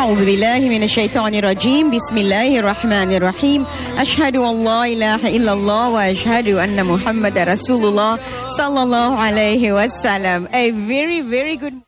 أعوذ بالله من الشيطان الرجيم بسم الله الرحمن الرحيم أشهد أن لا إله إلا الله وأشهد أن محمد رسول الله صلى الله عليه وسلم. A very, very good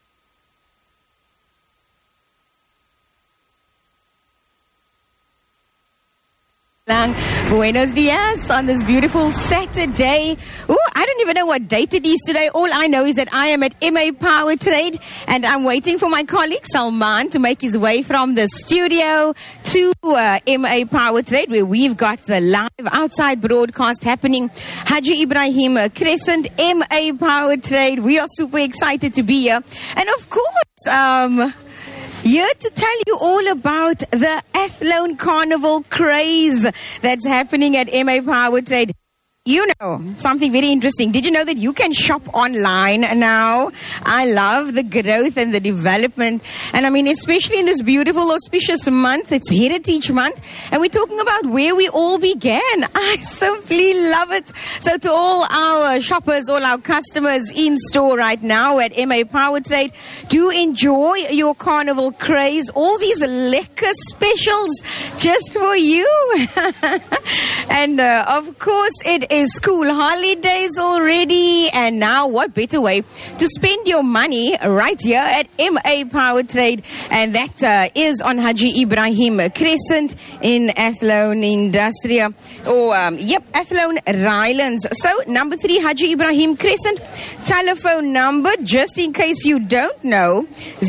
Buenos dias on this beautiful Saturday. Ooh, I don't even know what date it is today. All I know is that I am at MA Power Trade and I'm waiting for my colleague Salman to make his way from the studio to MA Power Trade, where we've got the live outside broadcast happening. Haji Ibrahim Crescent, MA Power Trade. We are super excited to be here. And of course, here to tell you all about the Athlone Carnival craze that's happening at MA Power Trade. You know, something very interesting. Did you know that you can shop online now? I love the growth and the development. And I mean, especially in this beautiful, auspicious month, it's Heritage Month. And we're talking about where we all began. I simply love it. So to all our shoppers, all our customers in store right now at MA Power Trade, do enjoy your carnival craze. All these lekker specials just for you. And of course, it is school holidays already, and now what better way to spend your money right here at MA Power Trade, and that is on Haji Ibrahim Crescent in Athlone Industria, or Athlone Rylands. So number 3 Haji Ibrahim Crescent, telephone number just in case you don't know,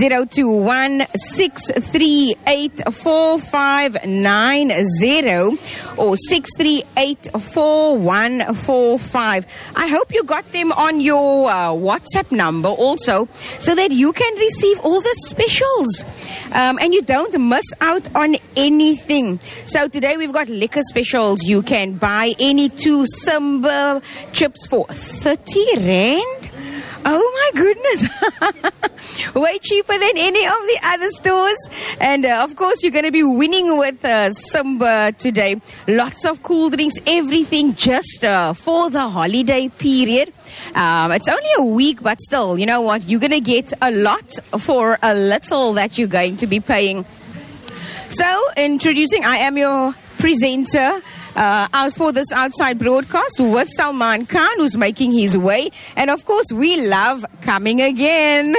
021-638-4590 or 638-4145. I hope you got them on your WhatsApp number also, so that you can receive all the specials and you don't miss out on anything. So today we've got liquor specials. You can buy any 2 Simba chips for 30 Rand. Oh my goodness. Way cheaper than any of the other stores. And of course you're going to be winning with Simba today. Lots of cool drinks, everything just for the holiday period. It's only a week, but still, you know what? You're going to get a lot for a little that you're going to be paying. So introducing, I am your presenter out for this outside broadcast with Salman Khan, who's making his way. And of course, we love coming again.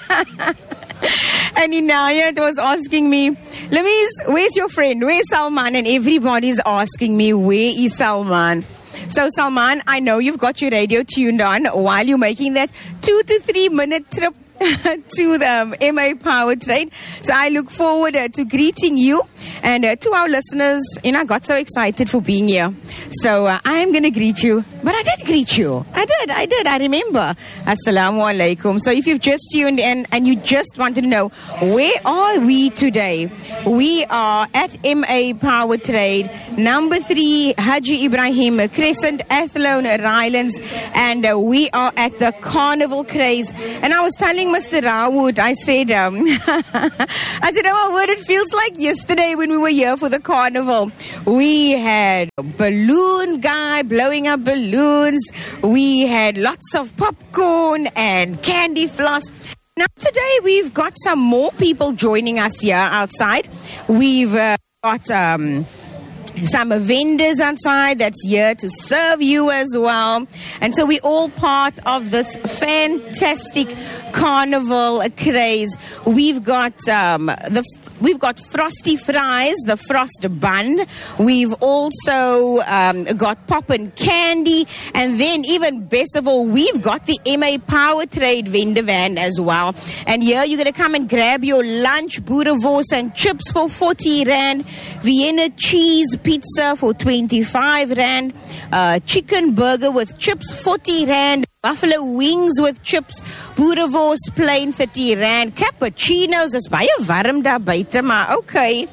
And Inayat was asking me, Lamise, where's your friend? Where's Salman? And everybody's asking me, where is Salman? So Salman, I know you've got your radio tuned on while you're making that 2 to 3 minute trip to the MA Power Trade. So I look forward to greeting you and to our listeners. You know, I got so excited for being here. So I am going to greet you. But I did greet you. I did. I remember. Assalamu alaikum. So if you've just tuned in and you just wanted to know, where are we today? We are at MA Power Trade, number 3, Haji Ibrahim Crescent, Athlone Rylands. And we are at the Carnival Craze. And I was telling Mr. Rawood, I said, oh my word, it feels like yesterday when we were here for the carnival. We had a balloon guy blowing up balloons. We had lots of popcorn and candy floss. Now today we've got some more people joining us here outside. We've got some vendors outside that's here to serve you as well. And so we're all part of this fantastic carnival craze. We've got we've got frosty fries, the frost bun. We've also got pop and candy. And then even best of all, we've got the MA Power Trade vendor van as well. And here you're going to come and grab your lunch, boerewors and chips for 40 Rand, Vienna cheese pizza for 25 Rand, chicken burger with chips 40 Rand, buffalo wings with chips, boerewors plain 30 Rand, cappuccinos is baie warm daar buite, maar okay.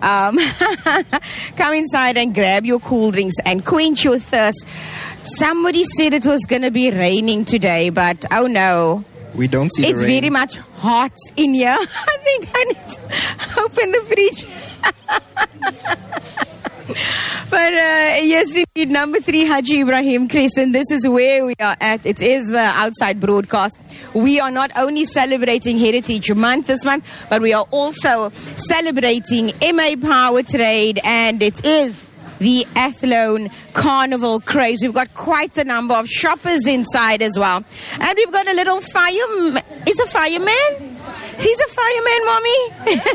Come inside and grab your cool drinks and quench your thirst. Somebody said it was going to be raining today, but oh no. We don't see the rain. It's very much hot in here. I think I need to open the fridge. But But yes, indeed, number 3, Haji Ibrahim Crescent. This is where we are at. It is the outside broadcast. We are not only celebrating Heritage Month this month, but we are also celebrating MA Power Trade, and it is the Athlone Carnival craze. We've got quite the number of shoppers inside as well. And we've got a little fireman. Is a fireman? He's a fireman, Mommy.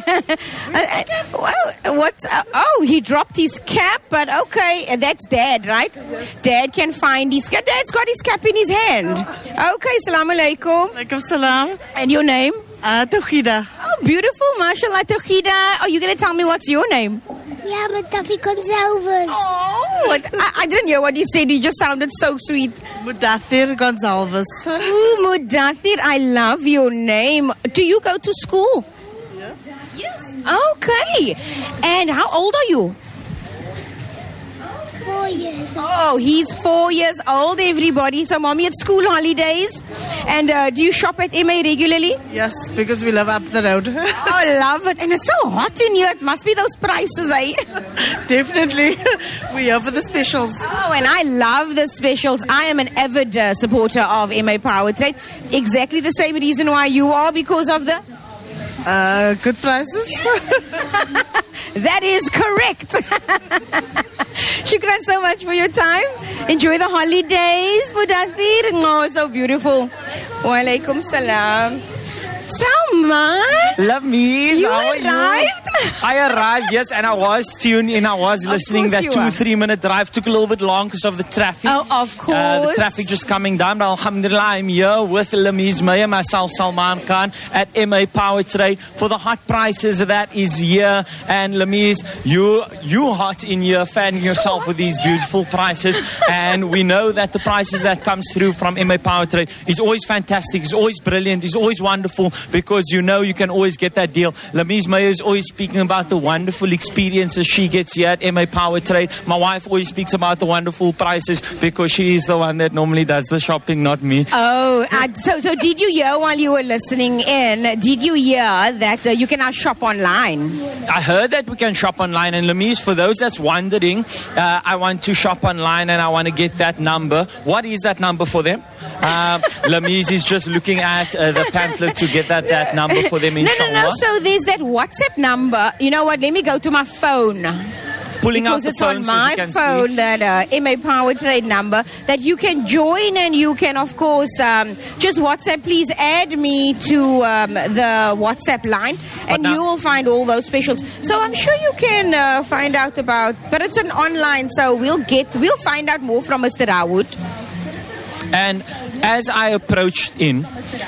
He dropped his cap, but okay, that's Dad, right? Dad can find his cap. Dad's got his cap in his hand. Okay, Assalamu alaikum. Alaikum salam. And your name? Tawhida. Oh, beautiful, mashallah, Tawhida. Are you going to tell me what's your name? Yeah, Mudathir Gonzalez. Oh, I didn't hear what you said. You just sounded so sweet. Mudathir Gonzalez. Ooh, Mudathir, I love your name. Do you go to school? Yeah. Yes. Okay. And how old are you? 4 years. Oh, he's 4 years old, everybody. So, Mommy, it's school holidays. And do you shop at MA regularly? Yes, because we live up the road. Oh, love it. And it's so hot in here. It must be those prices, eh? Definitely. We are for the specials. Oh, and I love the specials. I am an avid supporter of MA Power Trade. Exactly the same reason why you are, because of the... Good prices. That is correct. Shukran so much for your time. Enjoy the holidays, Mudathir. Oh, so beautiful. Wa alaikum salam. Salman, Love me. you How are you? arrived? I arrived, yes, and I was tuned in. I was listening. That 2-3 minute drive took a little bit long because of the traffic. Oh, of course. The traffic just coming down. But alhamdulillah, I'm here with Lameez Meyer, myself, Salman Khan, at MA Power Trade for the hot prices that is here. And Lameez, you hot in here, fanning yourself with these beautiful prices. And we know that the prices that comes through from MA Power Trade is always fantastic, is always brilliant, is always wonderful, because you know you can always get that deal. Lameez Meyer is always speaking about the wonderful experiences she gets here at MA Power Trade. My wife always speaks about the wonderful prices because she is the one that normally does the shopping, not me. Oh, so did you hear while you were listening in, did you hear that you can now shop online? I heard that we can shop online, and Lameez, for those that's wondering, I want to shop online and I want to get that number. What is that number for them? Lameez is just looking at the pamphlet to get that number for them, inshallah. No. So there's that WhatsApp number. You know what? Let me go to my phone. Pulling out Because the it's phone on so my you can phone, see. that MA Power Trade number that you can join, and you can, of course, just WhatsApp. Please add me to the WhatsApp line, and now- you will find all those specials. So I'm sure you can find out about, but it's an online, so we'll find out more from Mr. Rawood. And as I approached in,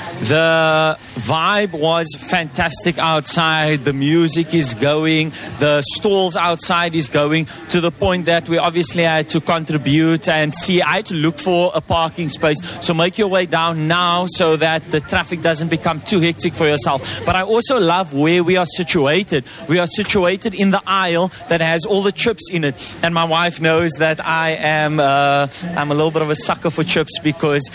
the vibe was fantastic outside. The music is going. The stalls outside is going, to the point that we obviously had to contribute and see. I had to look for a parking space. So make your way down now so that the traffic doesn't become too hectic for yourself. But I also love where we are situated. We are situated in the aisle that has all the chips in it. And my wife knows that I'm a little bit of a sucker for chips, because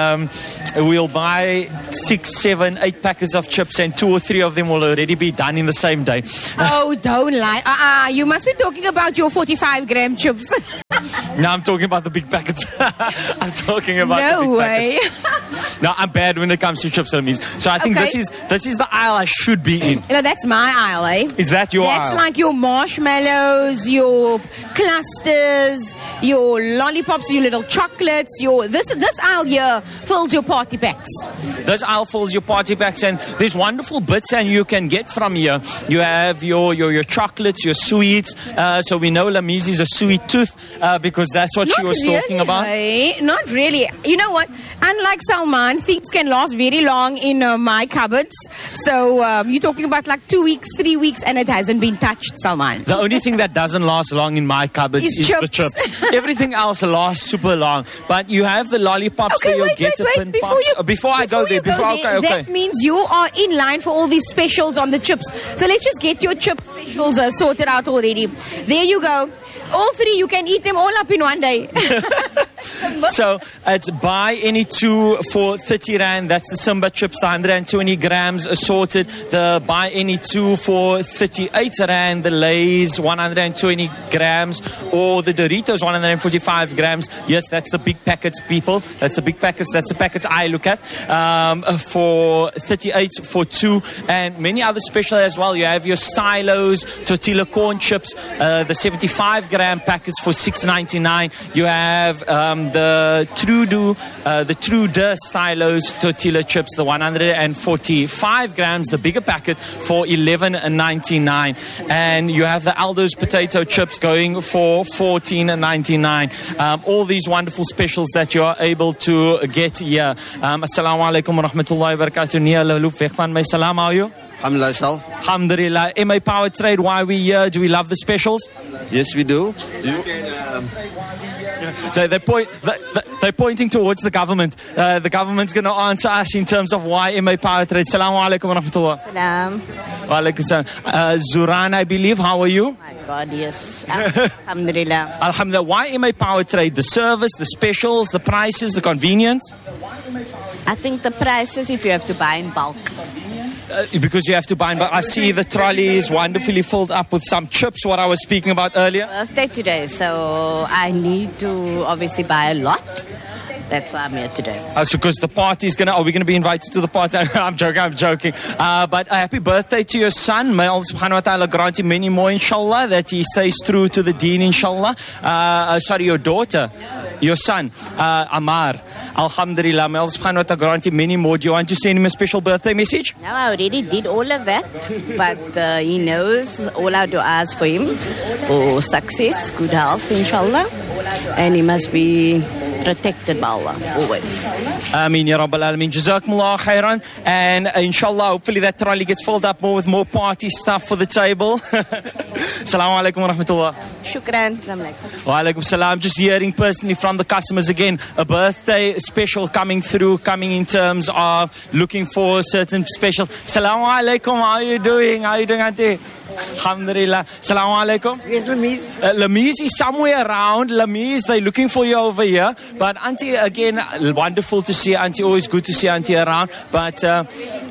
we'll buy 6, 7, 8 packets of chips, and 2 or 3 of them will already be done in the same day. Oh, don't lie. You must be talking about your 45-gram chips. No, I'm talking about the big packets. I'm talking about the No big way. packets. No, I'm bad when it comes to chips, Lameez. So I think Okay. this is the aisle I should be in. No, that's my aisle, eh? Is that your That's aisle? like your marshmallows, your clusters, your lollipops, your little chocolates. This aisle here fills your party packs. This aisle fills your party packs, and there's wonderful bits and you can get from here. You have your chocolates, your sweets. So we know Lameez is a sweet tooth, because that's what she was talking about. Eh? Not really. You know what? Unlike Salman, things can last very long in my cupboards. So you're talking about like 2 weeks, 3 weeks, and it hasn't been touched, Salman. The only thing that doesn't last long in my cupboards Is is the chips. chips. Everything else lasts super long. But you have the lollipops, Okay, your wait. Gettepin pops. Before I go there, okay. That means you are in line for all these specials on the chips. So let's just get your chip specials sorted out already. There you go. All 3, you can eat them all up in one day. So it's buy any two for 30 Rand. That's the Simba chips, the 120 grams assorted. The buy any two for 38 Rand, the Lay's 120 grams, or the Doritos 145 grams. Yes, that's the big packets, people. That's the big packets. That's the packets I look at. For 38 for two, and many other special as well. You have your Stylos, tortilla corn chips, the 75 gram packets for $6.99. You have the Trude Stylos tortilla chips, the 145 grams, the bigger packet for $11.99. And you have the Aldo's potato chips going for $14.99. All these wonderful specials that you are able to get here. Assalamu alaikum wa rahmatullahi wa barakatuh. Nia Laloof weg van my salam, how are you? Alhamdulillah, self. Alhamdulillah. MA Power Trade, why we here? Do we love the specials? Yes, we do. You can. They're pointing towards the government. The government's going to answer us in terms of why MA Power Trade. Assalamu alaikum wa rahmatullah. Salam. Wa alaikum salam. Zuran, I believe, how are you? My God, yes. Alhamdulillah. Alhamdulillah. Why MA Power Trade? The service, the specials, the prices, the convenience? I think the prices if you have to buy in bulk. Because you have to buy, but I see the trolley is wonderfully filled up with some chips, what I was speaking about earlier. Birthday today, so I need to obviously buy a lot. That's why I'm here today. Because the party's are we going to be invited to the party? I'm joking. But a happy birthday to your son. May Allah subhanahu wa ta'ala grant him many more, inshallah, that he stays true to the deen, inshallah. Sorry, your daughter, your son, Amar. Alhamdulillah, may Allah subhanahu wa ta'ala grant him many more. Do you want to send him a special birthday message? No, I already did all of that. But he knows all our du'as for him. For success, good health, inshallah. And he must be protected by Allah, always. Ameen, Ya Rabbal Alameen. Jazakumullah khairan. And inshallah, hopefully that trolley gets filled up more with more party stuff for the table. Assalamu alaikum wa rahmatullah. Shukran. Assalamu alaikum. Wa alaikum salam. Just hearing personally from the customers again, a birthday special coming in terms of looking for certain specials. Assalamu alaikum. How are you doing? Auntie? Alhamdulillah. Assalamu alaikum. Where's Lamise? Lamise is somewhere around. Lamise, they're looking for you over here. But Auntie, again, wonderful to see Auntie. Always good to see Auntie around. But that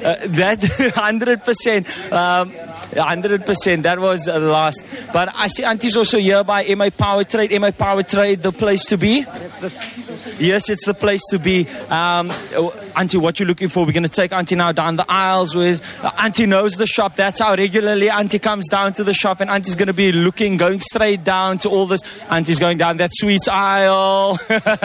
100%, 100%, that was last. But I see Auntie's also here by MA Power Trade. MA Power Trade, the place to be? Yes, it's the place to be. Auntie, what you looking for? We're going to take Auntie now down the aisles with... Auntie knows the shop. That's how regularly Auntie comes down to the shop, and Auntie's going to be going straight down to all this. Auntie's going down that sweets aisle.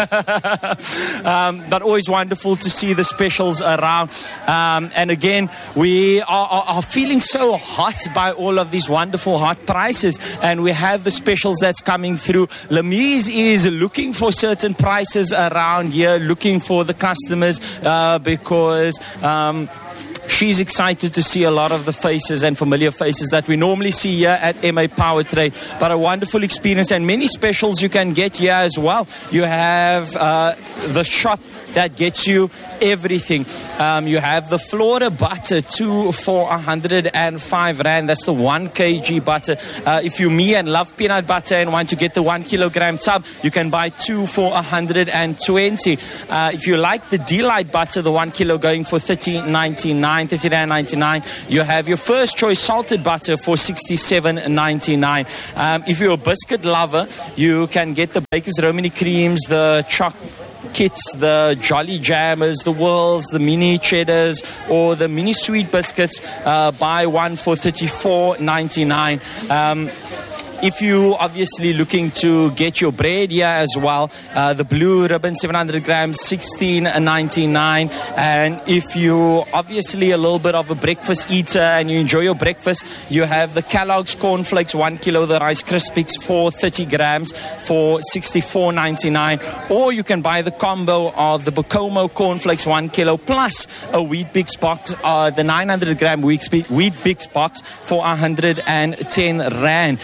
But always wonderful to see the specials around. And again, we are feeling so hot by all of these wonderful hot prices, and we have the specials that's coming through. Lamise is looking for certain prices around here, looking for the customers because she's excited to see a lot of the faces and familiar faces that we normally see here at MA Power Trade. But a wonderful experience and many specials you can get here as well. You have the shop that gets you everything. You have the Flora butter, 2 for 105 Rand. That's the 1 kg butter. If you're me and love peanut butter and want to get the 1 kilogram tub, you can buy 2 for 120. If you like the Delight butter, the 1 kilo going for 30.99. You have your first choice salted butter for 67.99. If you're a biscuit lover, you can get the Baker's Romany creams, the choc kits, the Jolly Jammers, the Whirls, the mini cheddars, or the mini sweet biscuits. Buy one for 34.99. If you obviously looking to get your bread here as well, the Blue Ribbon 700 grams, 16.99. And if you obviously a little bit of a breakfast eater and you enjoy your breakfast, you have the Kellogg's cornflakes 1 kilo, the Rice Krispies for 30 grams for 64.99. Or you can buy the combo of the Bokomo cornflakes 1 kilo plus a Wheat Bix box, the 900 gram Wheat Bix box for 110 Rand. So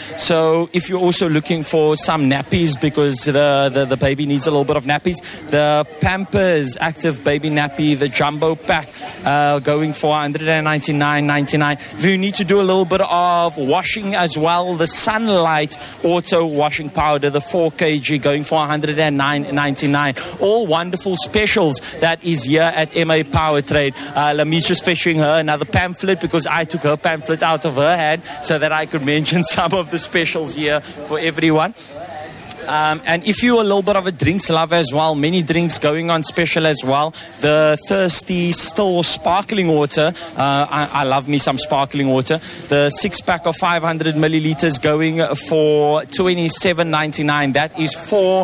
So if you're also looking for some nappies, because the baby needs a little bit of nappies, the Pampers Active Baby Nappy, the jumbo pack, going for $199.99. If you need to do a little bit of washing as well, the Sunlight Auto Washing Powder, the 4 kg, going for $109.99. All wonderful specials that is here at MA Power Trade. Lami's just fetching her another pamphlet because I took her pamphlet out of her hand so that I could mention some of the specials here for everyone. And if you're a little bit of a drinks lover as well, many drinks going on special as well. The Thirsty Still Sparkling Water. I love me some sparkling water. The 6-pack of 500 milliliters going for $27.99. That is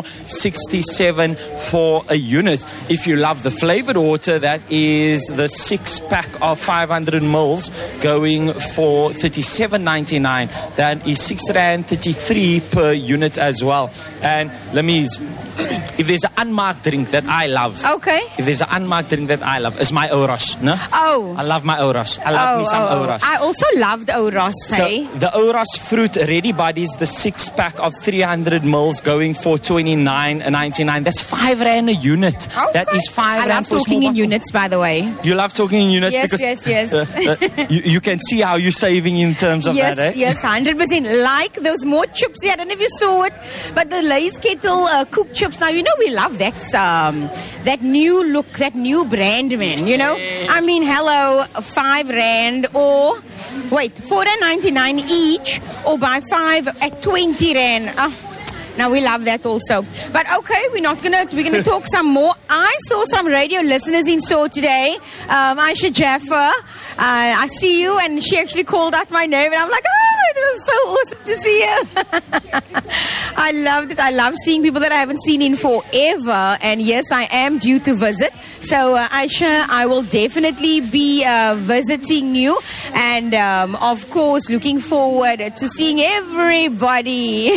$4.67 for a unit. If you love the flavored water, that is the 6-pack of 500 mils going for $37.99. That is R6.33 per unit as well. And Lamise, if there's an unmarked drink that I love, if there's an unmarked drink that I love, it's my Oros, no? Oh. I love my Oros. I love me some Oros. I also loved Oros, hey? So the Oros Fruit Ready Buddies, the 6-pack of 300 mils going for $29.99. That's R5 a unit. Okay. That is R5 I love for talking in small units, by the way. You love talking in units? Yes, because yes. You can see how you're saving in terms of Yes, that, eh? yes, 100%. Like those more chips there. I don't know if you saw it, but the Lay's Kettle cooked chips. Now, you know we love that new look, that new brand, man. You know, Yes. I mean, hello, R5 or wait, $4.99 each, or buy 5 at R20. Now we love that also. But okay, we're gonna talk some more. I saw some radio listeners in store today. Aisha Jaffer, I see you, and she actually called out my name, and I'm like, oh, it was so awesome to see you. I loved it. I love seeing people that I haven't seen in forever. And yes, I am due to visit. So Aisha, I will definitely be visiting you, and of course looking forward to seeing everybody.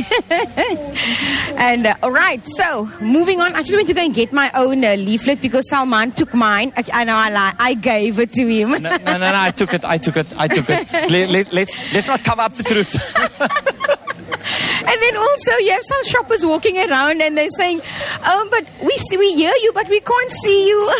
And all right, so moving on. I just went to go and get my own leaflet because Salman took mine. I know I gave it to him. No, I took it. Let's not cover up the truth. And then also you have some shoppers walking around and they're saying, but we hear you, but we can't see you.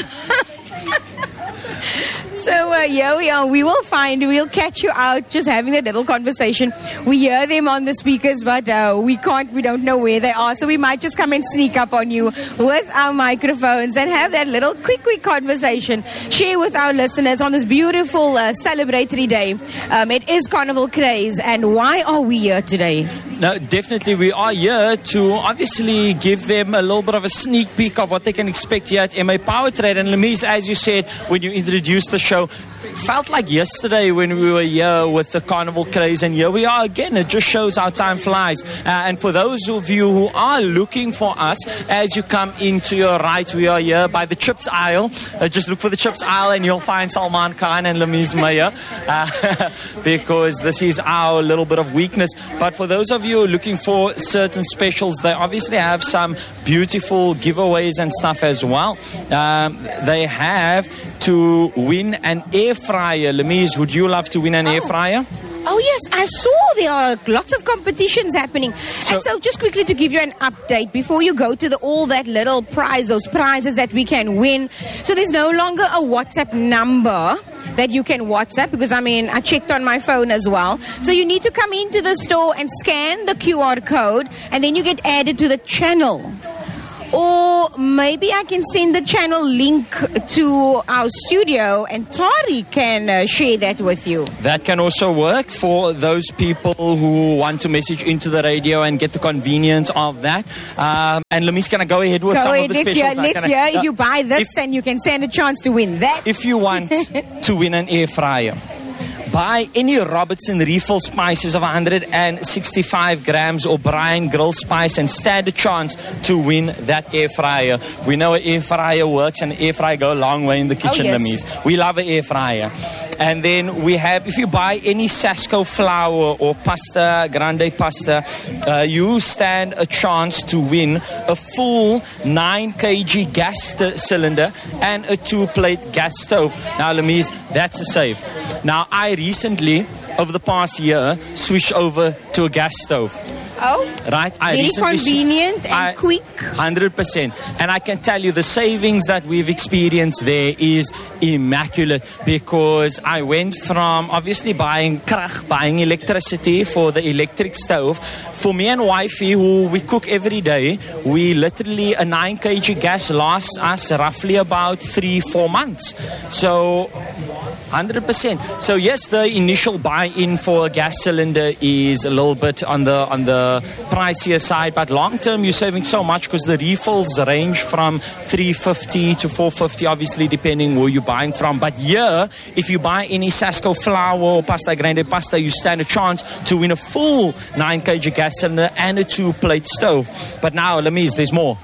So here we are. We'll catch you out, just having that little conversation. We hear them on the speakers, but we don't know where they are. So we might just come and sneak up on you with our microphones and have that little quick conversation. Share with our listeners on this beautiful celebratory day. It is Carnival Craze. And why are we here today? No, definitely we are here to obviously give them a little bit of a sneak peek of what they can expect here at MA Power Trade. And Lamise, as you said, when you introduced the show, felt like yesterday when we were here with the Carnival Craze, and here we are again. It just shows how time flies. And for those of you who are looking for us, as you come into your right, we are here by the chips aisle. Just look for the chips aisle and you'll find Salman Khan and Lamise Meyer, because this is our little bit of weakness. But for those of you looking for certain specials, they obviously have some beautiful giveaways and stuff as well. They have to win an air fryer. Lamise, would you love to win an air fryer? Oh, yes, I saw there are lots of competitions happening. And so just quickly to give you an update before you go to all that little prize, those prizes that we can win. So there's no longer a WhatsApp number that you can WhatsApp, because I checked on my phone as well. So you need to come into the store and scan the QR code, and then you get added to the channel. Or maybe I can send the channel link to our studio and Tari can share that with you. That can also work for those people who want to message into the radio and get the convenience of that. And Lamise, can I go ahead with some of the specials? Let's hear. If you buy this, and you can stand a chance to win that. If you want to win an air fryer, buy any Robertson refill spices of 165 grams or Brian grill spice and stand a chance to win that air fryer. We know an air fryer works, and an air fryer go a long way in the kitchen, Lamise. We love an air fryer. And then we have, if you buy any Sasco flour or pasta, grande pasta, you stand a chance to win a full 9 kg gas cylinder and a 2-plate gas stove. Now, Lamise, that's a save. Now, I recently over the past year, switched over to a gas stove. Oh, Right? very convenient and quick. 100%. And I can tell you the savings that we've experienced there is immaculate, because I went from obviously buying electricity for the electric stove. For me and wifey, who we cook every day, we literally, a 9 kg gas lasts us roughly about 3-4 months. So 100%. So yes, the initial buy-in for a gas cylinder is a little bit on the pricier side, but long term you're saving so much, because the refills range from $3.50 to $4.50, obviously depending where you're buying from. But here, if you buy any Sasco flour or pasta grande pasta, you stand a chance to win a full 9 kg gas cylinder and a 2-plate stove. But now, Lamise, there's more.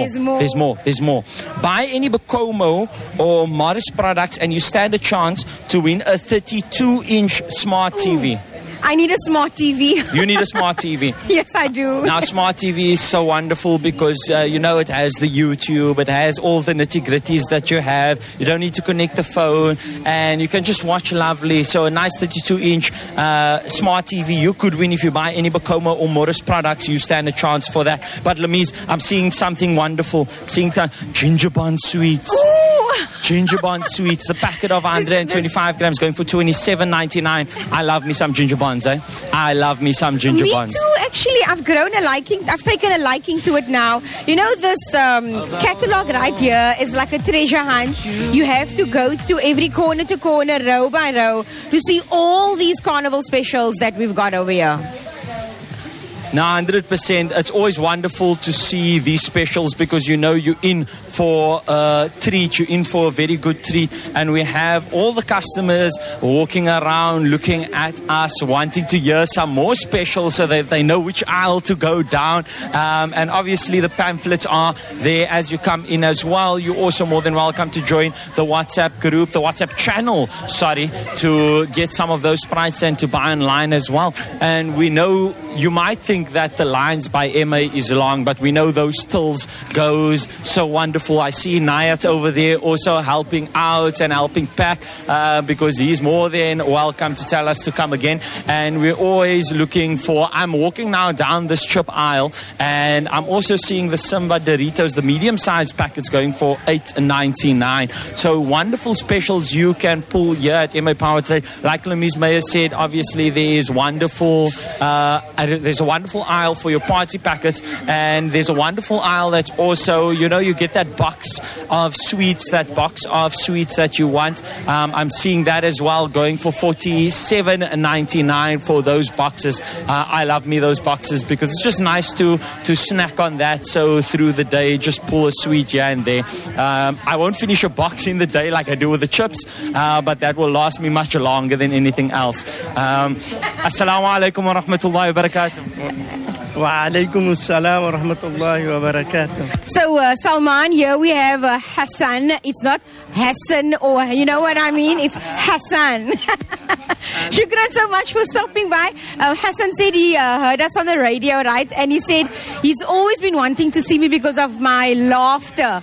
Buy any Bacomo or Morris products and you stand a chance to win a 32-inch smart TV. I need a smart TV. You need a smart TV. Yes, I do. Now, smart TV is so wonderful because, it has the YouTube, it has all the nitty-gritties that you have. You don't need to connect the phone, and you can just watch lovely. So a nice 32-inch smart TV you could win if you buy any Bacomo or Morris products. You stand a chance for that. But Lamise, I'm seeing something wonderful. Seeing the ginger bun sweets. Ooh. Ginger bun sweets. The packet of 125 grams going for $27.99. I love me some ginger buns. I love me some ginger buns. Me too, actually. I've taken a liking to it now. You know, this catalogue right here is like a treasure hunt. You have to go to every corner to corner, row by row, to see all these carnival specials that we've got over here. Now, 100%. It's always wonderful to see these specials, because you're in for a treat. You're in for a very good treat. And we have all the customers walking around looking at us, wanting to hear some more specials so that they know which aisle to go down. And obviously the pamphlets are there as you come in as well. You're also more than welcome to join the WhatsApp group, the WhatsApp channel, to get some of those prices and to buy online as well. And we know you might think that the lines by MA is long, but we know those tills goes so wonderful. I see Nayat over there also helping out and helping pack, because he's more than welcome to tell us to come again. And we're always looking for, I'm walking now down this chip aisle, and I'm also seeing the Simba Doritos, the medium-sized packets going for $8.99. So wonderful specials you can pull here at MA Power Trade. Like Lamise Meyer said, obviously there's a wonderful aisle for your party packets, and there's a wonderful aisle that's also, you get that box of sweets that you want. I'm seeing that as well, going for $47.99 for those boxes. I love me those boxes, because it's just nice to snack on that. So through the day, just pull a sweet here and there. I won't finish a box in the day like I do with the chips, but that will last me much longer than anything else. Assalamu alaikum wa rahmatullahi wa barakatuh. Wa alaikum assalam wa rahmatullahi wa barakatuh. So, Salman, here we have Hassan. It's not Hassan, or you know what I mean? It's Hassan. Shukran so much for stopping by. Hassan said he heard us on the radio, right? And he said he's always been wanting to see me because of my laughter.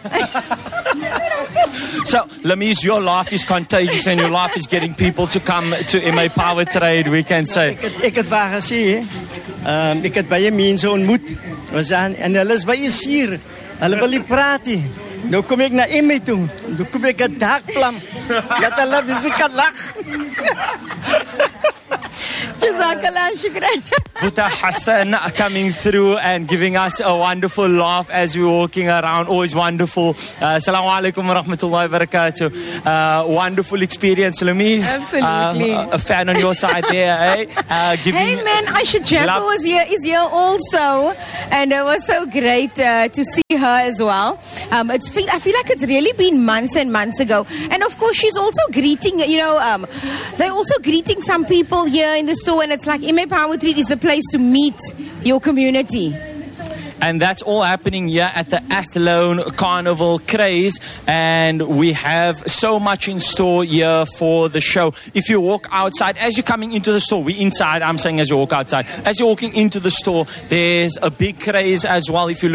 So, Lamise, your laugh is contagious, and your laugh is getting people to come to MA Power Trade, we can say. Ik het waar gesê, ik het baie mense ontmoet. We zijn en hulle is baie suur. Hulle wil nie praat nie. Nou kom ek na MA toe. Nou kom ek 'n dakplam. Dat hulle musiek kan lag. Jazakallah, shukran. Buta Hassan coming through and giving us a wonderful laugh as we're walking around. Always wonderful. Assalamu alaikum wa rahmatullahi wa barakatuh. Wonderful experience, Lamise. Absolutely. A fan on your side there, eh? Hey man, Aisha Jaffa is here also, and it was so great to see her as well. I feel like it's really been months and months ago, and of course she's also greeting. They're also greeting some people here in the store, and it's like MA Power Trade is the place to meet your community. And that's all happening here at the Athlone Carnival Craze. And we have so much in store here for the show. If you walk outside, as you're coming into the store, we're inside, I'm saying as you walk outside. As you're walking into the store, there's a big craze as well. If you